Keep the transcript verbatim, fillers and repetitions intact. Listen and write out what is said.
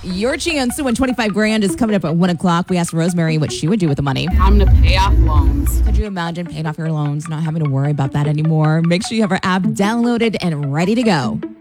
Your chance to win twenty-five grand is coming up at one o'clock. We asked Rosemary what she would do with the money. I'm going to pay off loans. Could you imagine paying off your loans, not having to worry about that anymore? Make sure you have our app downloaded and ready to go.